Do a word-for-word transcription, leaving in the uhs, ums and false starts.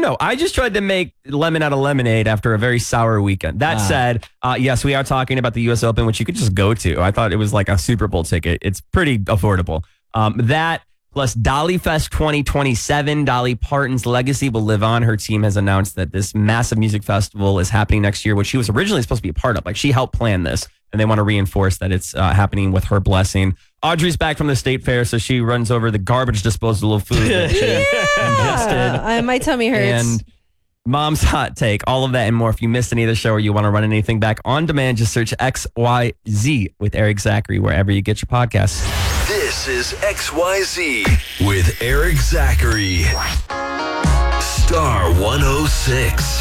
no, I just tried to make lemon out of lemonade after a very sour weekend. That Ah. said, uh, yes, we are talking about the U S Open, which you could just go to. I thought it was like a Super Bowl ticket. It's pretty affordable. Um, that plus Dolly Fest twenty twenty-seven. Dolly Parton's legacy will live on. Her team has announced that this massive music festival is happening next year, which she was originally supposed to be a part of. Like, she helped plan this, and they want to reinforce that it's uh, happening with her blessing. Audrey's back from the state fair, so she runs over the garbage disposal of food that she ingested. Uh, my tummy hurts. And Mom's Hot Take, all of that and more. If you missed any of the show or you want to run anything back on demand, just search X Y Z with Eric Zachary wherever you get your podcasts. This is X Y Z with Eric Zachary. Star one oh six.